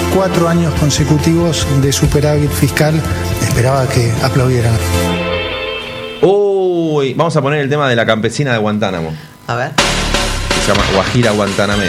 4 años consecutivos de superávit fiscal. Esperaba que aplaudieran. Uy, vamos a poner el tema de la campesina de Guantánamo. A ver. Se llama Guajira Guantáname.